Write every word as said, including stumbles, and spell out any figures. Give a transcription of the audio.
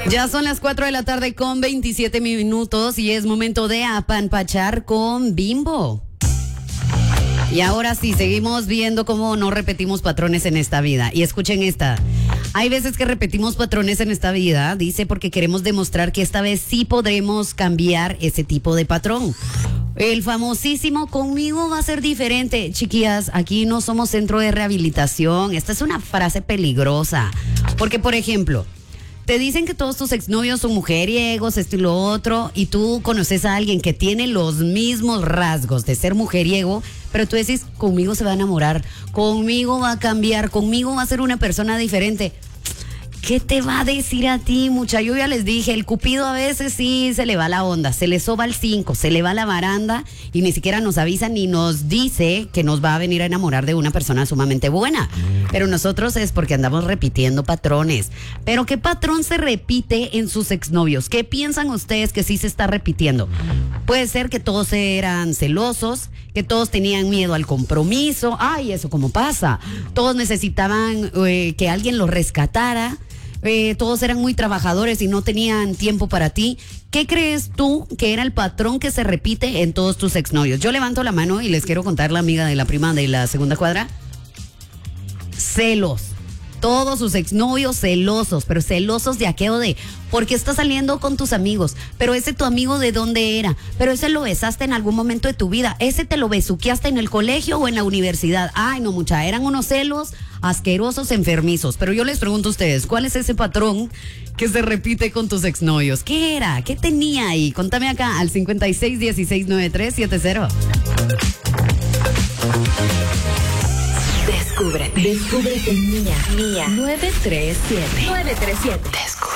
Ya son las cuatro de la tarde con veintisiete minutos y es momento de apanpachar con Bimbo. Y ahora sí, seguimos viendo cómo no repetimos patrones en esta vida. Y escuchen esta. Hay veces que repetimos patrones en esta vida, dice, porque queremos demostrar que esta vez sí podremos cambiar ese tipo de patrón. El famosísimo "conmigo va a ser diferente". Chiquillas, aquí no somos centro de rehabilitación. Esta es una frase peligrosa. Porque, por ejemplo, te dicen que todos tus exnovios son mujeriegos, esto y lo otro, y tú conoces a alguien que tiene los mismos rasgos de ser mujeriego, pero tú decís, conmigo se va a enamorar, conmigo va a cambiar, conmigo va a ser una persona diferente. ¿Qué te va a decir a ti, muchacho? Yo ya les dije, el cupido a veces sí se le va la onda, se le soba el cinco, se le va la baranda y ni siquiera nos avisa ni nos dice que nos va a venir a enamorar de una persona sumamente buena. Pero nosotros es porque andamos repitiendo patrones. ¿Pero qué patrón se repite en sus exnovios? ¿Qué piensan ustedes que sí se está repitiendo? Puede ser que todos eran celosos, que todos tenían miedo al compromiso. Ay, eso cómo pasa. Todos necesitaban eh, que alguien los rescatara. Eh, todos eran muy trabajadores y no tenían tiempo para ti. ¿Qué crees tú que era el patrón que se repite en todos tus exnovios? Yo levanto la mano y les quiero contar la amiga de la prima de la segunda cuadra. Celos. Todos sus exnovios celosos, pero celosos de aquello de, porque estás saliendo con tus amigos, pero ese tu amigo de dónde era, pero ese lo besaste en algún momento de tu vida, ese te lo besuqueaste en el colegio o en la universidad. Ay, no, mucha, eran unos celos asquerosos, enfermizos. Pero yo les pregunto a ustedes, ¿cuál es ese patrón que se repite con tus exnovios? ¿Qué era? ¿Qué tenía ahí? Contame acá al cincuenta y seis dieciséis noventa y tres setenta. Descúbrete. Descúbrete mía. Mía. nueve tres siete. nueve tres siete. Descúbrete.